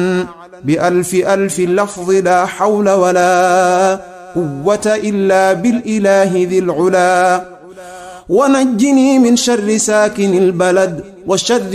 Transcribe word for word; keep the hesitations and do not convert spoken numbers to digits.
بألف ألف لفظ لا حول ولا قوة إلا بالإله ذي العلا. ونجني من شر ساكن البلد والشر